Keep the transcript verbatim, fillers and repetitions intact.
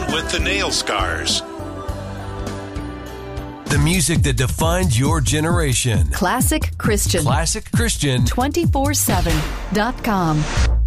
with the Nail Scars. The music that defined your generation. Classic Christian. Classic Christian. two four seven dot com.